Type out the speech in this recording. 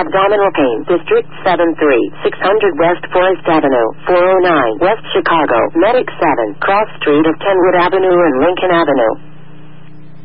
abdominal pain, District 73, 600 West Forest Avenue, 409 West Chicago, Medic 7, Cross Street of Kenwood Avenue and Lincoln Avenue.